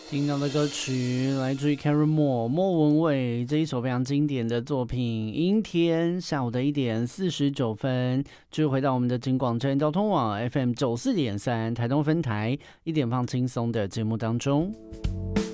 听到的歌曲来自于 Karen Moore 莫文蔚这一首非常经典的作品《阴天》。下午的1:49，继续回到我们的警广站交通网 FM 94.3台东分台，一点放轻松的节目当中。